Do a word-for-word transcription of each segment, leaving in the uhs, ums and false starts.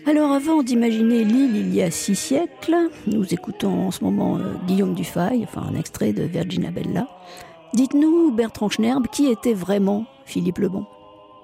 Alors avant d'imaginer l'île il y a six siècles, nous écoutons en ce moment euh, Guillaume Dufay, enfin un extrait de Virginia Bella. Dites-nous, Bertrand Schnerb, qui était vraiment Philippe le Bon ?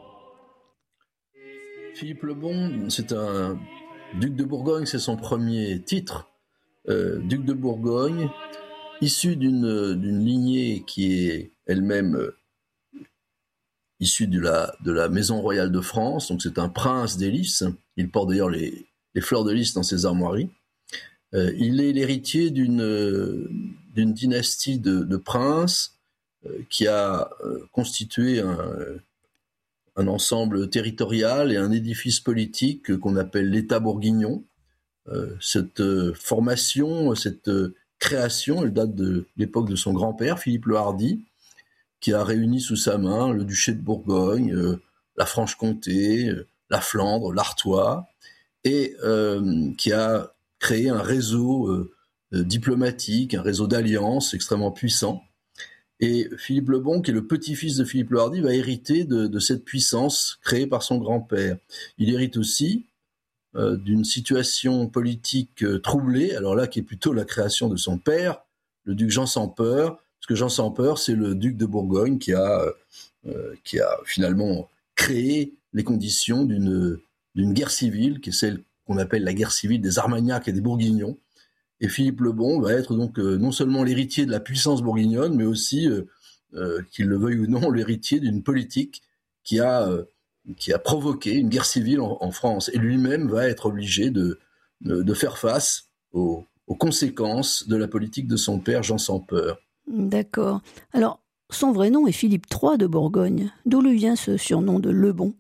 Philippe le Bon, c'est un duc de Bourgogne, c'est son premier titre. Euh, duc de Bourgogne, issu d'une, d'une lignée qui est elle-même euh, issue de la, de la maison royale de France, donc c'est un prince des lys. Il porte d'ailleurs les, les fleurs de lys dans ses armoiries. Euh, il est l'héritier d'une, euh, d'une dynastie de, de princes euh, qui a euh, constitué un, un ensemble territorial et un édifice politique qu'on appelle l'État bourguignon. Euh, cette euh, formation, cette euh, création, elle date de l'époque de son grand-père, Philippe le Hardi, qui a réuni sous sa main le duché de Bourgogne, euh, la Franche-Comté, euh, la Flandre, l'Artois, et euh, qui a créé un réseau euh, euh, diplomatique, un réseau d'alliances extrêmement puissant. Et Philippe le Bon, qui est le petit-fils de Philippe le Hardi, va hériter de, de cette puissance créée par son grand-père. Il hérite aussi euh, d'une situation politique euh, troublée, alors là qui est plutôt la création de son père, le duc Jean sans Peur, parce que Jean sans Peur, c'est le duc de Bourgogne qui a, euh, qui a finalement créé les conditions d'une, d'une guerre civile, qui est celle qu'on appelle la guerre civile des Armagnacs et des Bourguignons. Et Philippe le Bon va être donc euh, non seulement l'héritier de la puissance bourguignonne, mais aussi, euh, euh, qu'il le veuille ou non, l'héritier d'une politique qui a, euh, qui a provoqué une guerre civile en, en France. Et lui-même va être obligé de, de, de faire face aux, aux conséquences de la politique de son père, Jean sans Peur. D'accord. Alors, son vrai nom est Philippe trois de Bourgogne. D'où lui vient ce surnom de Le Bon ?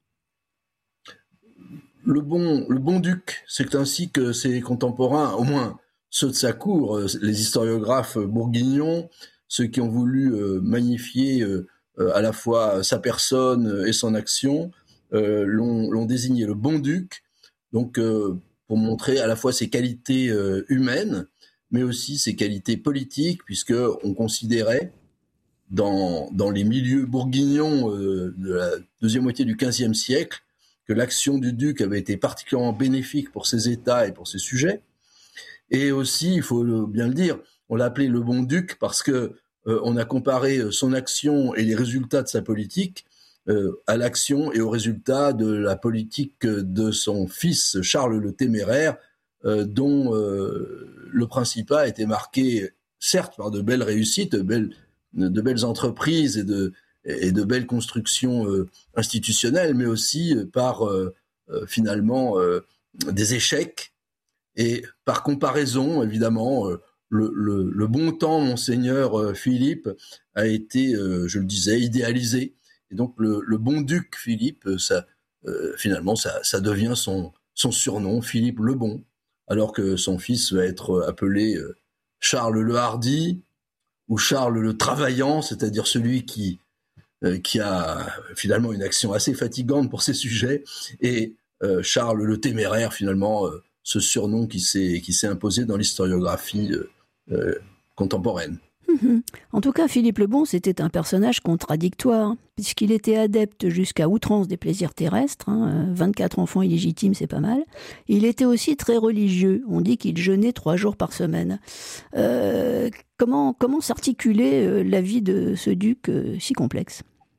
Le bon, le bon duc, c'est ainsi que ses contemporains, au moins ceux de sa cour, les historiographes bourguignons, ceux qui ont voulu euh, magnifier euh, à la fois sa personne et son action, euh, l'ont, l'ont désigné le bon duc, donc euh, pour montrer à la fois ses qualités euh, humaines, mais aussi ses qualités politiques, puisqu'on considérait dans, dans les milieux bourguignons euh, de la deuxième moitié du quinzième siècle que l'action du duc avait été particulièrement bénéfique pour ses États et pour ses sujets. Et aussi, il faut bien le dire, on l'a appelé le bon duc parce que euh, on a comparé son action et les résultats de sa politique euh, à l'action et aux résultats de la politique de son fils Charles le Téméraire, euh, dont euh, le Principat a été marqué, certes, par de belles réussites, de belles, de belles entreprises et de, et de belles constructions euh, institutionnelles, mais aussi par euh, euh, finalement euh, des échecs. Et par comparaison, évidemment, euh, le, le, le bon temps, monseigneur euh, Philippe, a été, euh, je le disais, idéalisé. Et donc le, le bon duc Philippe, ça, euh, finalement, ça, ça devient son, son surnom, Philippe le Bon, alors que son fils va être appelé euh, Charles le Hardi ou Charles le Travaillant, c'est-à-dire celui qui, euh, qui a finalement une action assez fatigante pour ses sujets, et euh, Charles le Téméraire, finalement, euh, ce surnom qui s'est, qui s'est imposé dans l'historiographie euh, euh, contemporaine. Mmh. En tout cas, Philippe le Bon, c'était un personnage contradictoire, puisqu'il était adepte jusqu'à outrance des plaisirs terrestres, hein, vingt-quatre enfants illégitimes, c'est pas mal. Il était aussi très religieux, on dit qu'il jeûnait trois jours par semaine. Euh, comment, comment s'articulait euh, la vie de ce duc euh, si complexe ?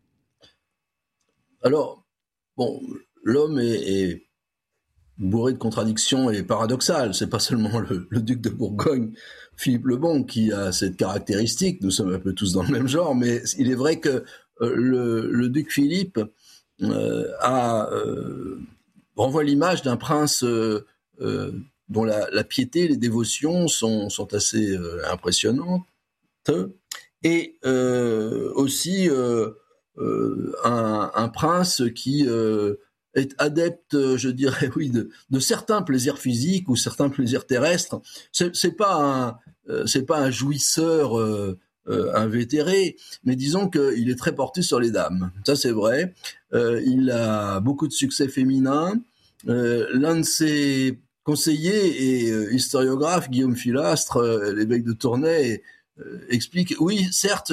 Alors, bon, l'homme est, est bourré de contradictions et paradoxal. C'est pas seulement le, le duc de Bourgogne, Philippe le Bon, qui a cette caractéristique. Nous sommes un peu tous dans le même genre, mais il est vrai que euh, le, le duc Philippe euh, a, euh, renvoie l'image d'un prince euh, euh, dont la, la piété, les dévotions sont, sont assez euh, impressionnantes, et euh, aussi euh, euh, un, un prince qui euh, est adepte, je dirais, oui, de, de certains plaisirs physiques ou certains plaisirs terrestres. C'est, c'est pas un, euh, c'est pas un jouisseur euh, euh, invétéré, mais disons qu'il est très porté sur les dames. Ça, c'est vrai. Euh, il a beaucoup de succès féminins. Euh, l'un de ses conseillers et euh, historiographe, Guillaume Filastre, euh, l'évêque de Tournai, euh, explique, oui, certes,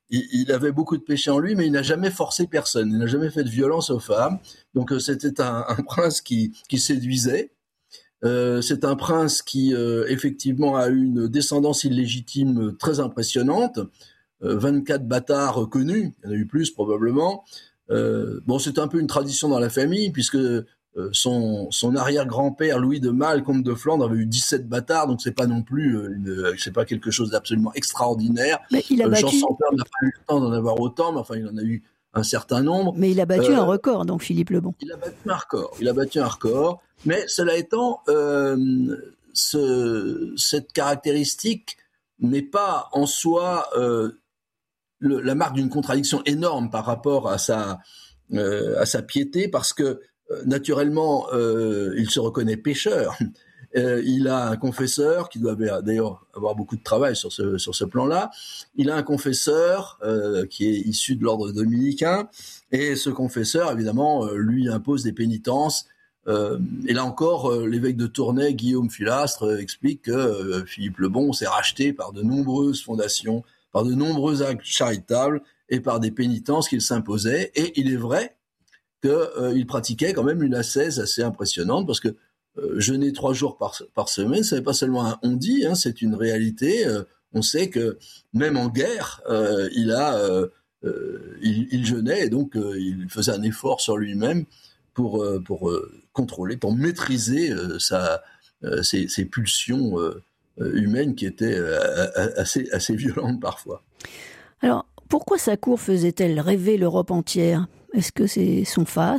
il, il avait beaucoup de péchés en lui, mais il n'a jamais forcé personne, il n'a jamais fait de violence aux femmes. Donc euh, c'était un, un prince qui, qui séduisait. Euh, c'est un prince qui euh, effectivement a eu une descendance illégitime très impressionnante. Euh, vingt-quatre bâtards connus, il y en a eu plus probablement. Euh, bon, c'est un peu une tradition dans la famille, puisque Euh, son, son arrière-grand-père Louis de Malle, comte de Flandre, avait eu dix-sept bâtards, donc c'est pas non plus, une, c'est pas quelque chose d'absolument extraordinaire. Mais il a euh, battu. Jean sans Peur n'a pas eu le temps d'en avoir autant, mais enfin il en a eu un certain nombre. Mais il a battu euh, un record, donc Philippe le Bon. Il a battu un record. Il a battu un record. Mais cela étant, euh, ce, cette caractéristique n'est pas en soi euh, le, la marque d'une contradiction énorme par rapport à sa euh, à sa piété, parce que naturellement, euh, il se reconnaît pécheur. Euh, il a un confesseur qui doit d'ailleurs avoir beaucoup de travail sur ce, sur ce plan-là. Il a un confesseur euh, qui est issu de l'ordre dominicain, et ce confesseur, évidemment, euh, lui impose des pénitences. Euh, et là encore, euh, l'évêque de Tournai, Guillaume Filastre, euh, explique que euh, Philippe le Bon s'est racheté par de nombreuses fondations, par de nombreux actes charitables et par des pénitences qu'il s'imposait. Et il est vrai qu'il euh, pratiquait quand même une ascèse assez impressionnante, parce que euh, jeûner trois jours par, par semaine, ce n'est pas seulement un on-dit, hein, c'est une réalité. Euh, on sait que même en guerre, euh, il, a, euh, euh, il, il jeûnait, et donc euh, il faisait un effort sur lui-même pour, euh, pour euh, contrôler, pour maîtriser euh, sa, euh, ses, ses pulsions euh, humaines qui étaient euh, assez, assez violentes parfois. Alors, pourquoi sa cour faisait-elle rêver l'Europe entière ? Est-ce que c'est son faste ?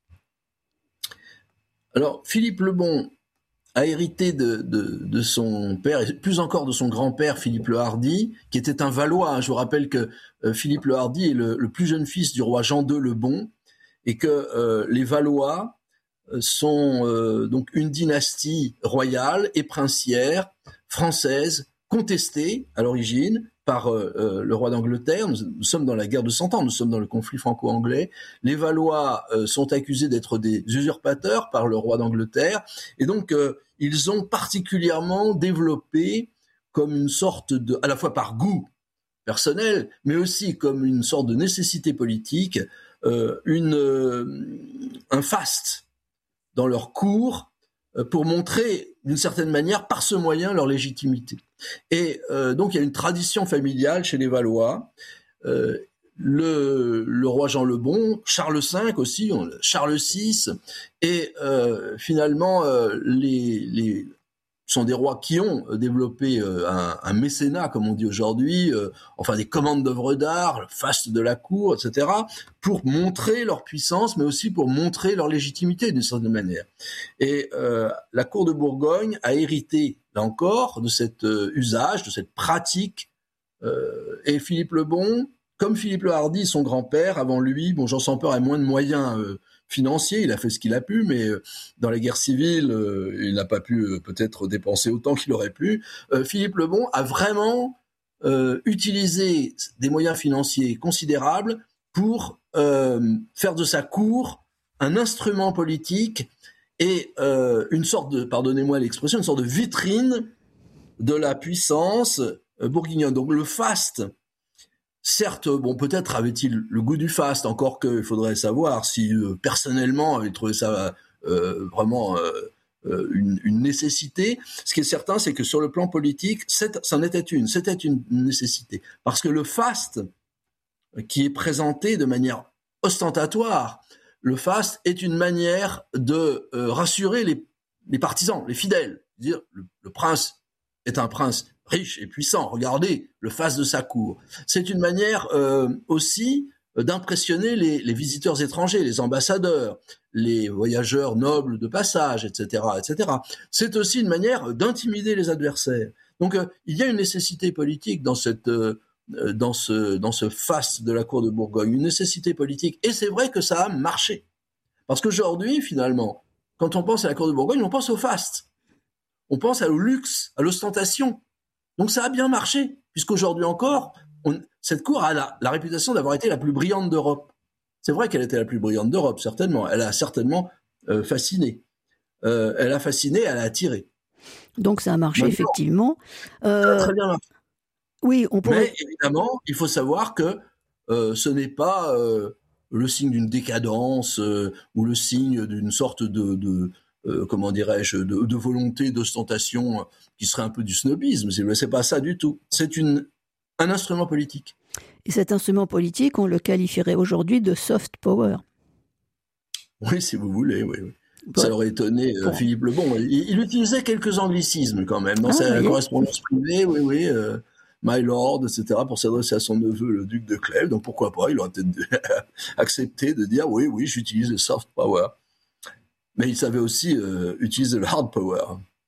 Alors, Philippe le Bon a hérité de, de, de son père, et plus encore de son grand-père Philippe le Hardi, qui était un Valois. Je vous rappelle que euh, Philippe le Hardi est le, le plus jeune fils du roi Jean deux le Bon, et que euh, les Valois sont euh, donc une dynastie royale et princière française, contestée à l'origine par euh, le roi d'Angleterre. Nous, nous sommes dans la guerre de Cent Ans, nous sommes dans le conflit franco-anglais. Les Valois euh, sont accusés d'être des usurpateurs par le roi d'Angleterre, et donc euh, ils ont particulièrement développé, comme une sorte de, à la fois par goût personnel, mais aussi comme une sorte de nécessité politique, euh, une, euh, un faste dans leur cour euh, pour montrer d'une certaine manière par ce moyen leur légitimité. Et euh, donc il y a une tradition familiale chez les Valois. Euh, le, le roi Jean le Bon, Charles cinq aussi, Charles six, et euh, finalement euh, les, les sont des rois qui ont développé euh, un, un mécénat, comme on dit aujourd'hui, euh, enfin des commandes d'œuvres d'art, le faste de la cour, et cetera, pour montrer leur puissance, mais aussi pour montrer leur légitimité d'une certaine manière. Et euh, la cour de Bourgogne a hérité, là encore, de cet euh, usage, de cette pratique. Euh, et Philippe le Bon, comme Philippe le Hardi, son grand-père, avant lui, bon, Jean sans Peur a moins de moyens euh, financiers, il a fait ce qu'il a pu, mais euh, dans les guerres civiles, euh, il n'a pas pu euh, peut-être dépenser autant qu'il aurait pu. Euh, Philippe le Bon a vraiment euh, utilisé des moyens financiers considérables pour euh, faire de sa cour un instrument politique et euh, une sorte de, pardonnez-moi l'expression, une sorte de vitrine de la puissance euh, bourguignonne. Donc le faste, certes, bon, peut-être avait-il le goût du faste, encore qu'il faudrait savoir si euh, personnellement il trouvait ça euh, vraiment euh, euh, une, une nécessité. Ce qui est certain, c'est que sur le plan politique, c'en était une, c'était une nécessité. Parce que le faste, qui est présenté de manière ostentatoire, le faste est une manière de euh, rassurer les, les partisans, les fidèles. Dire, le, le prince est un prince riche et puissant, regardez le faste de sa cour. C'est une manière euh, aussi d'impressionner les, les visiteurs étrangers, les ambassadeurs, les voyageurs nobles de passage, et cetera, et cetera. C'est aussi une manière d'intimider les adversaires. Donc euh, il y a une nécessité politique dans cette euh, dans ce dans ce faste de la cour de Bourgogne, une nécessité politique. Et c'est vrai que ça a marché, parce qu'aujourd'hui finalement, quand on pense à la cour de Bourgogne, on pense au faste, on pense au luxe, à l'ostentation. Donc ça a bien marché, puisqu'aujourd'hui encore, on, cette cour a la, la réputation d'avoir été la plus brillante d'Europe. C'est vrai qu'elle était la plus brillante d'Europe, certainement. Elle a certainement euh, fasciné. Euh, elle a fasciné, elle a attiré. Donc ça a marché, Maintenant, effectivement. Euh, ça a très bien marché. Oui, on pourrait... Mais évidemment, il faut savoir que euh, ce n'est pas euh, le signe d'une décadence euh, ou le signe d'une sorte de, de euh, comment dirais-je, de, de volonté, d'ostentation qui serait un peu du snobisme. C'est pas ça du tout. C'est une, un instrument politique. Et cet instrument politique, on le qualifierait aujourd'hui de soft power. Oui, si vous voulez, oui. oui. Bon. Ça aurait étonné euh, bon. Philippe le Bon. Il, il utilisait quelques anglicismes quand même dans ah, sa oui. correspondance privée, oui, oui. Euh, My Lord, et cetera, pour s'adresser à son neveu, le duc de Clèves. Donc pourquoi pas, il aurait peut-être accepté de dire oui, oui, j'utilise le soft power. Mais il savait aussi euh, utiliser le hard power.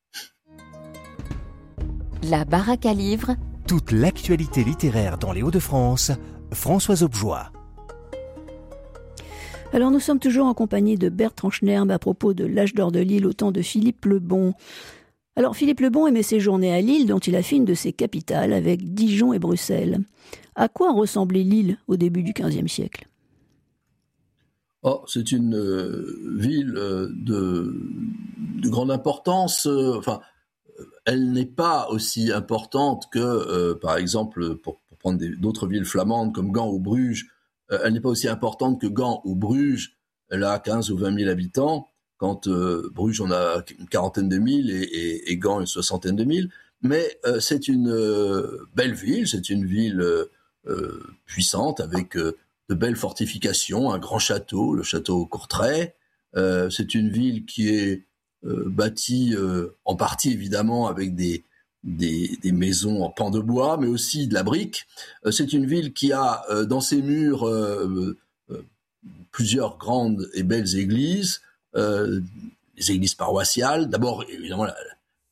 La baraque à livres. Toute l'actualité littéraire dans les Hauts-de-France, Françoise Aubejoie. Alors nous sommes toujours en compagnie de Bertrand Schnerb à propos de l'âge d'or de Lille au temps de Philippe le Bon. Alors Philippe le Bon aimait séjourner à Lille, dont il a fait une de ses capitales, avec Dijon et Bruxelles. À quoi ressemblait Lille au début du quinzième siècle ? Oh, c'est une euh, ville euh, de, de grande importance. Euh, enfin, elle n'est pas aussi importante que, euh, par exemple, pour, pour prendre des, d'autres villes flamandes comme Gand ou Bruges, euh, elle n'est pas aussi importante que Gand ou Bruges. Elle a quinze ou vingt mille habitants. Quand euh, Bruges, on a une quarantaine de mille et, et, et Gand, une soixantaine de mille. Mais euh, c'est une euh, belle ville, c'est une ville euh, puissante avec euh, de belles fortifications, un grand château, le château Courtrai. Euh, c'est une ville qui est euh, bâtie euh, en partie évidemment avec des, des, des maisons en pan de bois, mais aussi de la brique. Euh, c'est une ville qui a euh, dans ses murs euh, euh, plusieurs grandes et belles églises. Euh, les églises paroissiales, d'abord évidemment, la,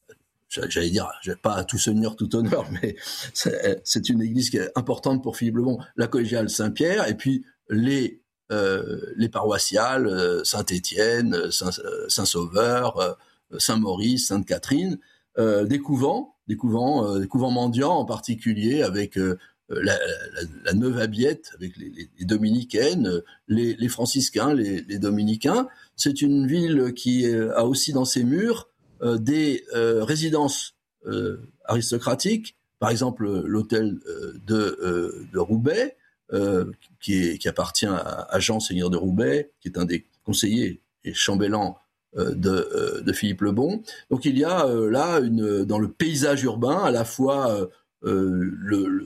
la, j'allais dire, j'ai pas à tout seigneur, tout honneur, mais c'est, c'est une église qui est importante pour Philippe le Bon, la collégiale Saint-Pierre, et puis les euh, les paroissiales euh, Saint-Étienne, Saint, Saint-Sauveur, euh, Saint-Maurice, Sainte-Catherine, euh, des couvents, des couvents, euh, des couvents mendiants en particulier avec euh, La, la, la Neuve Abiette avec les, les, les dominicaines, les, les franciscains, les, les dominicains. C'est une ville qui a aussi dans ses murs euh, des euh, résidences euh, aristocratiques, par exemple l'hôtel euh, de, euh, de Roubaix, euh, qui, est, qui appartient à, à Jean, seigneur de Roubaix, qui est un des conseillers et chambellans euh, de, euh, de Philippe le Bon. Donc il y a euh, là, une, dans le paysage urbain, à la fois euh, euh, le, le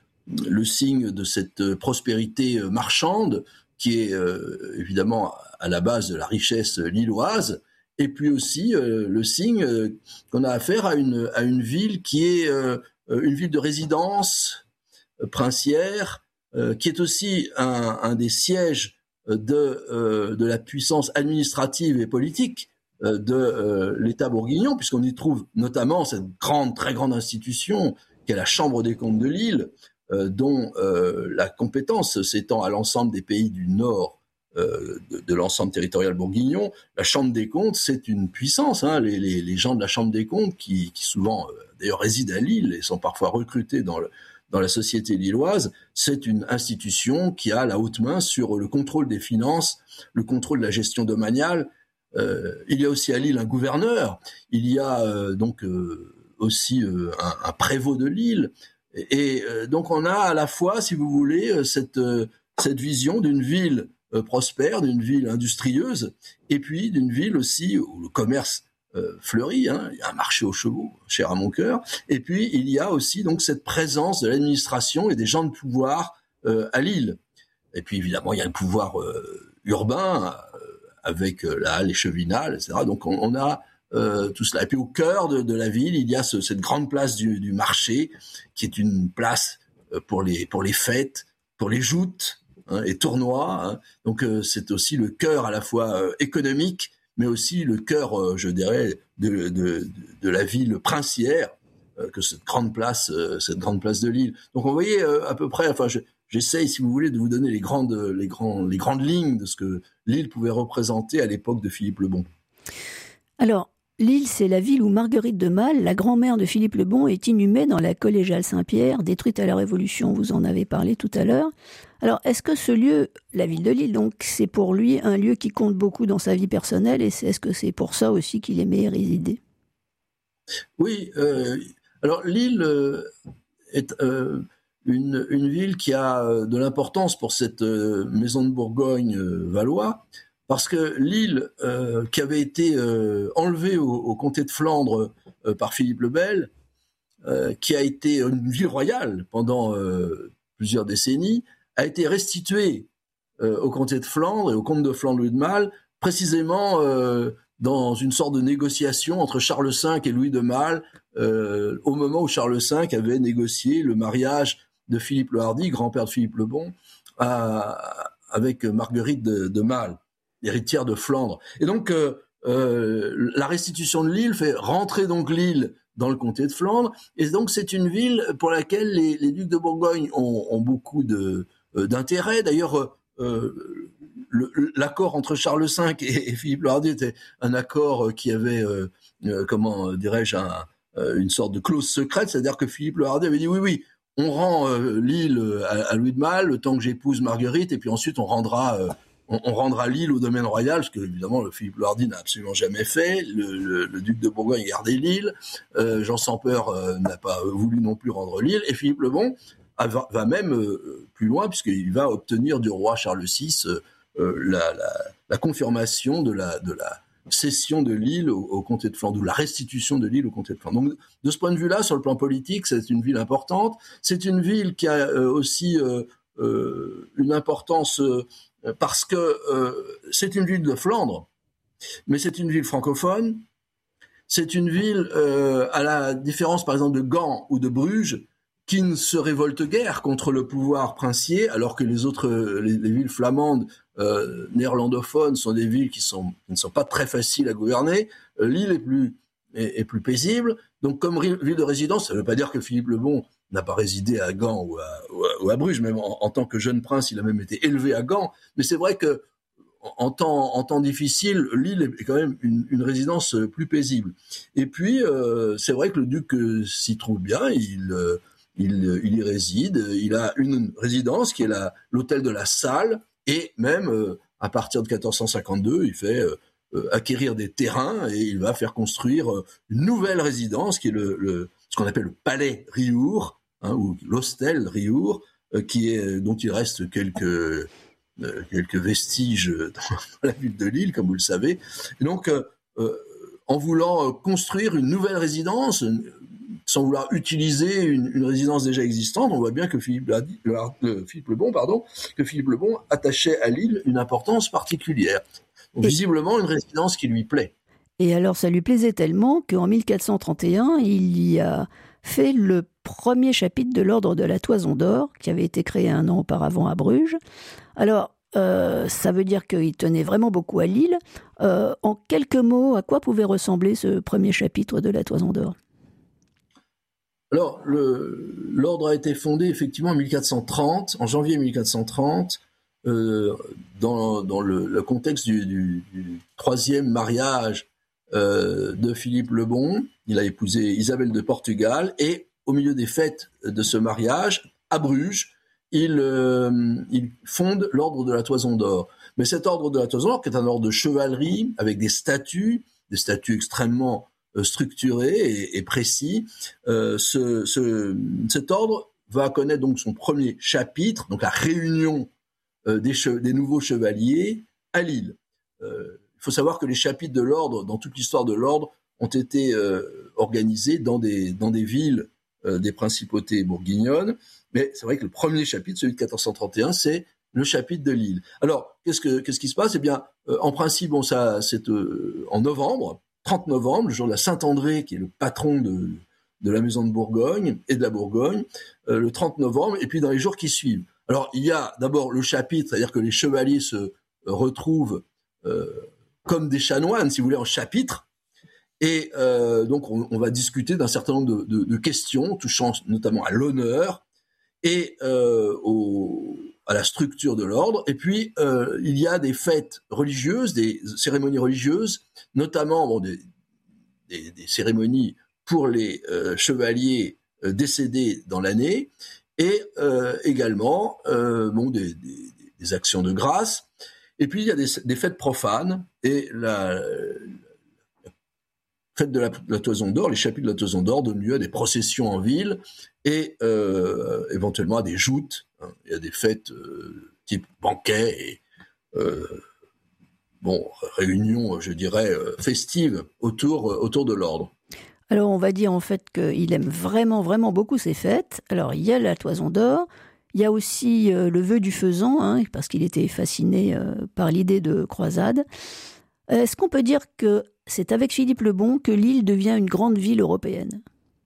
le signe de cette prospérité marchande qui est euh, évidemment à la base de la richesse lilloise, et puis aussi euh, le signe euh, qu'on a affaire à une, à une ville qui est euh, une ville de résidence euh, princière, euh, qui est aussi un, un des sièges de, euh, de la puissance administrative et politique euh, de euh, l'État bourguignon, puisqu'on y trouve notamment cette grande, très grande institution qu'est la Chambre des comptes de Lille, Euh, dont euh, la compétence s'étend à l'ensemble des pays du nord euh, de, de l'ensemble territorial bourguignon. La Chambre des comptes, c'est une puissance. Hein, les, les, les gens de la Chambre des comptes, qui, qui souvent euh, d'ailleurs résident à Lille et sont parfois recrutés dans, le, dans la société lilloise, c'est une institution qui a la haute main sur le contrôle des finances, le contrôle de la gestion domaniale. Euh, il y a aussi à Lille un gouverneur, il y a euh, donc euh, aussi euh, un, un prévôt de Lille. Et euh, donc on a à la fois, si vous voulez, cette, euh, cette vision d'une ville euh, prospère, d'une ville industrieuse, et puis d'une ville aussi où le commerce euh, fleurit, hein. Il y a un marché aux chevaux, cher à mon cœur, et puis il y a aussi donc cette présence de l'administration et des gens de pouvoir euh, à Lille. Et puis évidemment il y a le pouvoir euh, urbain, euh, avec euh, la halle Chevinal, et cetera. Donc on, on a Euh, tout cela. Et puis au cœur de, de la ville, il y a ce, cette grande place du, du marché, qui est une place euh, pour les pour les fêtes, pour les joutes hein, et tournois. Hein. Donc euh, c'est aussi le cœur à la fois euh, économique, mais aussi le cœur, euh, je dirais, de, de, de la ville princière euh, que cette grande place, euh, cette grande place de Lille. Donc on voyait euh, à peu près. Enfin, je, j'essaye, si vous voulez, de vous donner les grandes les grands les grandes lignes de ce que Lille pouvait représenter à l'époque de Philippe le Bon. Alors, Lille, c'est la ville où Marguerite de Malle, la grand-mère de Philippe le Bon, est inhumée dans la collégiale Saint-Pierre, détruite à la Révolution. Vous en avez parlé tout à l'heure. Alors, est-ce que ce lieu, la ville de Lille, donc, c'est pour lui un lieu qui compte beaucoup dans sa vie personnelle, et est-ce que c'est pour ça aussi qu'il aimait y résider ? Oui. Euh, alors, Lille euh, est euh, une, une ville qui a de l'importance pour cette euh, maison de Bourgogne euh, Valois, parce que Lille, euh, qui avait été euh, enlevée au, au comté de Flandre euh, par Philippe le Bel, euh, qui a été une ville royale pendant euh, plusieurs décennies, a été restituée euh, au comté de Flandre et au comte de Flandre-Louis de Malle, précisément euh, dans une sorte de négociation entre Charles cinq et Louis de Malle, euh, au moment où Charles cinq avait négocié le mariage de Philippe le Hardi, grand-père de Philippe le Bon, à, avec Marguerite de, de Malle, héritière de Flandre. Et donc, euh, euh, la restitution de Lille fait rentrer donc Lille dans le comté de Flandre, et donc c'est une ville pour laquelle les, les ducs de Bourgogne ont, ont beaucoup de, euh, d'intérêt. D'ailleurs, euh, le, l'accord entre Charles cinq et, et Philippe le Hardi était un accord qui avait, euh, euh, comment dirais-je, un, euh, une sorte de clause secrète, c'est-à-dire que Philippe le Hardi avait dit oui, oui, on rend euh, Lille à, à Louis de Malle le temps que j'épouse Marguerite, et puis ensuite on rendra... Euh, on rendra Lille au domaine royal, ce que évidemment le Philippe le Hardi n'a absolument jamais fait. Le, le, le duc de Bourgogne a gardé Lille. Euh, Jean sans peur euh, n'a pas voulu non plus rendre Lille. Et Philippe le Bon a, va, va même euh, plus loin, puisqu'il va obtenir du roi Charles six euh, la, la, la confirmation de la, de la cession de Lille au, au comté de Flandre, ou la restitution de Lille au comté de Flandre. Donc, de ce point de vue-là, sur le plan politique, c'est une ville importante. C'est une ville qui a euh, aussi euh, euh, une importance... Euh, parce que euh, c'est une ville de Flandre, mais c'est une ville francophone, c'est une ville, euh, à la différence par exemple de Gand ou de Bruges, qui ne se révolte guère contre le pouvoir princier, alors que les autres, les, les villes flamandes, euh, néerlandophones, sont des villes qui, sont, qui ne sont pas très faciles à gouverner. Euh, Lille est plus, est, est plus paisible, donc comme ville de résidence, ça ne veut pas dire que Philippe le Bon n'a pas résidé à Gand ou à, ou à, ou à Bruges, même en, en tant que jeune prince, il a même été élevé à Gand. Mais c'est vrai que en temps, en temps difficile, Lille est quand même une, une résidence plus paisible. Et puis, euh, c'est vrai que le duc euh, s'y trouve bien, il, euh, il, il y réside, il a une résidence qui est la, l'hôtel de la Salle, et même, euh, à partir de quatorze cent cinquante-deux, il fait euh, euh, acquérir des terrains et il va faire construire euh, une nouvelle résidence qui est le, le, ce qu'on appelle le palais Riour, Hein, ou l'hostel Riour, euh, qui est, dont il reste quelques, euh, quelques vestiges dans la ville de Lille, comme vous le savez. Et donc, euh, euh, en voulant construire une nouvelle résidence, sans vouloir utiliser une, une résidence déjà existante, on voit bien que Philippe le, le, Philippe le Bon, pardon, que Philippe le Bon attachait à Lille une importance particulière. Donc, visiblement, une résidence qui lui plaît. Et alors, ça lui plaisait tellement qu'en mille quatre cent trente et un, il y a fait le premier chapitre de l'Ordre de la Toison d'Or, qui avait été créé un an auparavant à Bruges. Alors, euh, ça veut dire qu'il tenait vraiment beaucoup à Lille. Euh, en quelques mots, à quoi pouvait ressembler ce premier chapitre de la Toison d'Or ? Alors, le, l'Ordre a été fondé effectivement en mille quatre cent trente, en janvier mille quatre cent trente, euh, dans, dans le, le contexte du, du, du troisième mariage euh, de Philippe le Bon. Il a épousé Isabelle de Portugal, et au milieu des fêtes de ce mariage, à Bruges, il, euh, il fonde l'Ordre de la Toison d'Or. Mais cet Ordre de la Toison d'Or, qui est un ordre de chevalerie, avec des statuts, des statuts extrêmement euh, structurés et, et précis, euh, ce, ce, cet ordre va connaître donc son premier chapitre, donc la réunion euh, des, che- des nouveaux chevaliers à Lille. Euh, il faut savoir que les chapitres de l'ordre, dans toute l'histoire de l'ordre, ont été euh, organisés dans des, dans des villes euh, des principautés bourguignonnes. Mais c'est vrai que le premier chapitre, celui de quatorze cent trente et un, c'est le chapitre de Lille. Alors, qu'est-ce, que, qu'est-ce qui se passe ? Eh bien, euh, en principe, bon, ça, c'est euh, en novembre, trente novembre, le jour de la Saint-André, qui est le patron de, de la maison de Bourgogne et de la Bourgogne, euh, le trente novembre, et puis dans les jours qui suivent. Alors, il y a d'abord le chapitre, c'est-à-dire que les chevaliers se euh, retrouvent euh, comme des chanoines, si vous voulez, en chapitre. Et euh, donc, on, on va discuter d'un certain nombre de, de, de questions touchant notamment à l'honneur et euh, au, à la structure de l'ordre. Et puis, euh, il y a des fêtes religieuses, des cérémonies religieuses, notamment bon, des, des, des cérémonies pour les euh, chevaliers euh, décédés dans l'année, et euh, également euh, bon, des, des, des actions de grâce. Et puis, il y a des, des fêtes profanes, et la... fête de la, la Toison d'Or, les chapitres de la Toison d'Or donnent lieu à des processions en ville et euh, éventuellement à des joutes. Hein. Il y a des fêtes euh, type banquet et euh, bon, réunions, je dirais, euh, festives autour, euh, autour de l'ordre. Alors on va dire en fait qu'il aime vraiment, vraiment beaucoup ces fêtes. Alors il y a la Toison d'Or, il y a aussi euh, le vœu du faisan, hein, parce qu'il était fasciné euh, par l'idée de croisade. Est-ce qu'on peut dire que c'est avec Philippe le Bon que Lille devient une grande ville européenne ?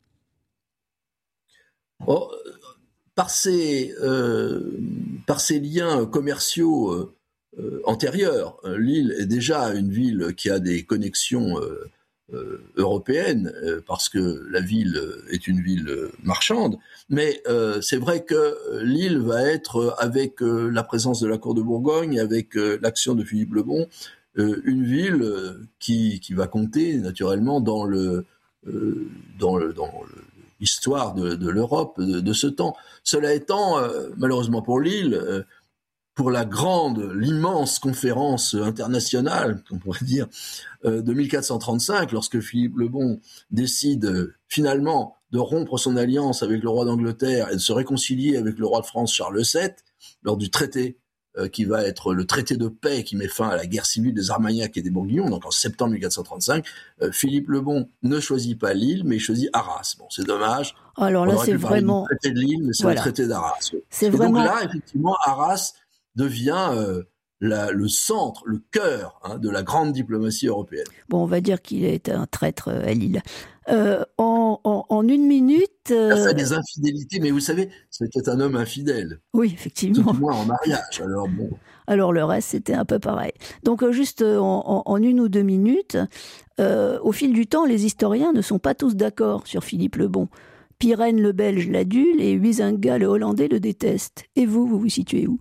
Oh, par, ses, euh, par ses liens commerciaux euh, euh, antérieurs, Lille est déjà une ville qui a des connexions euh, euh, européennes, euh, parce que la ville est une ville marchande. Mais euh, c'est vrai que Lille va être, avec euh, la présence de la cour de Bourgogne, avec euh, l'action de Philippe le Bon, Euh, une ville euh, qui, qui va compter naturellement dans le euh, dans le dans le, l'histoire de, de l'Europe de, de ce temps. Cela étant, euh, malheureusement pour Lille, euh, pour la grande, l'immense conférence internationale, on pourrait dire, euh, de mille quatre cent trente-cinq, lorsque Philippe le Bon décide euh, finalement de rompre son alliance avec le roi d'Angleterre et de se réconcilier avec le roi de France Charles sept lors du traité qui va être le traité de paix qui met fin à la guerre civile des Armagnacs et des Bourguignons, donc en septembre mille quatre cent trente-cinq, euh, Philippe le Bon ne choisit pas Lille, mais il choisit Arras. Bon, c'est dommage. Alors là, c'est vraiment... Le traité de Lille, mais c'est voilà. Le traité d'Arras. C'est et vraiment... donc là, effectivement, Arras devient euh, la, le centre, le cœur hein, de la grande diplomatie européenne. Bon, on va dire qu'il est un traître à Lille. Euh, en, en, en une minute... Euh... Il a fait des infidélités, mais vous savez, c'était un homme infidèle. Oui, effectivement. Tout au moins en mariage, alors bon... Alors le reste, c'était un peu pareil. Donc euh, juste euh, en, en une ou deux minutes, euh, au fil du temps, les historiens ne sont pas tous d'accord sur Philippe le Bon. Pirenne le Belge l'adule et Huizinga le Hollandais le déteste. Et vous, vous vous situez où ?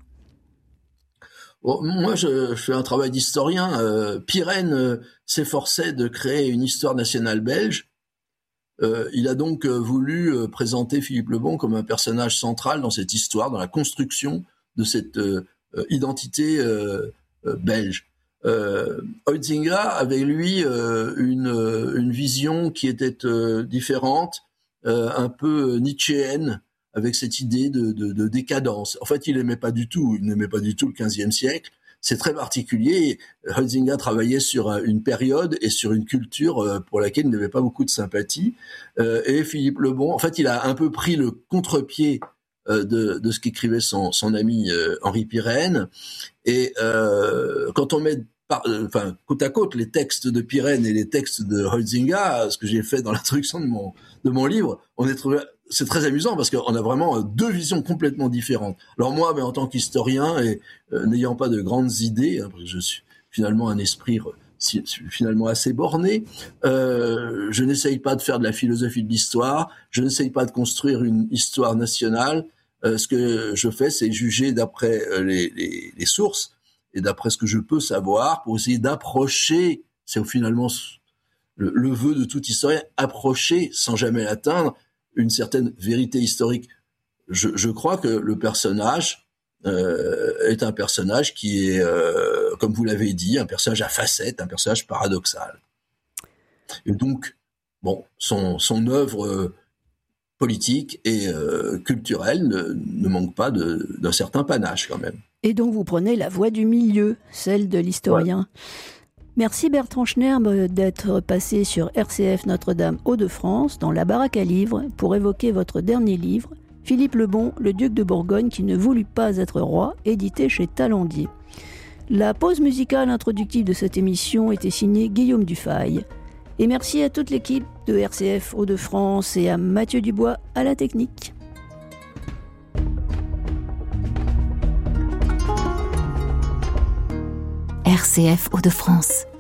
Bon, moi, je, je fais un travail d'historien. Euh, Pirenne euh, s'efforçait de créer une histoire nationale belge. Euh, il a donc euh, voulu euh, présenter Philippe le Bon comme un personnage central dans cette histoire, dans la construction de cette euh, euh, identité euh, euh, belge. Euh, Huizinga avait lui euh, une, une vision qui était euh, différente, euh, un peu nietzschéenne, avec cette idée de, de, de décadence. En fait, il n'aimait pas du tout, il n'aimait pas du tout le quinzième siècle. C'est très particulier. Huizinga travaillait sur une période et sur une culture pour laquelle il n'avait pas beaucoup de sympathie. Et Philippe le Bon, en fait, il a un peu pris le contre-pied de, de ce qu'écrivait son, son ami Henri Pirenne. Et euh, quand on met par, enfin, côte à côte les textes de Pirenne et les textes de Huizinga, ce que j'ai fait dans l'introduction de mon, de mon livre, on est trouvé... C'est très amusant parce qu'on a vraiment deux visions complètement différentes. Alors moi, mais en tant qu'historien et euh, n'ayant pas de grandes idées, hein, parce que je suis finalement un esprit si, finalement assez borné, euh, je n'essaye pas de faire de la philosophie de l'histoire, je n'essaye pas de construire une histoire nationale. Euh, ce que je fais, c'est juger d'après euh, les, les, les sources et d'après ce que je peux savoir pour essayer d'approcher, c'est finalement le, le vœu de tout historien, approcher sans jamais l'atteindre, une certaine vérité historique. Je, je crois que le personnage euh, est un personnage qui est, euh, comme vous l'avez dit, un personnage à facettes, un personnage paradoxal. Et donc, bon, son, son œuvre euh, politique et euh, culturelle ne, ne manque pas de, d'un certain panache quand même. Et donc vous prenez la voie du milieu, celle de l'historien. Ouais. Merci Bertrand Schnerb d'être passé sur R C F Notre-Dame Hauts-de-France dans la baraque à livres pour évoquer votre dernier livre, Philippe le Bon, le duc de Bourgogne qui ne voulut pas être roi, édité chez Talandier. La pause musicale introductive de cette émission était signée Guillaume Dufay. Et merci à toute l'équipe de R C F Hauts-de-France et à Mathieu Dubois à la technique. R C F Hauts-de-France.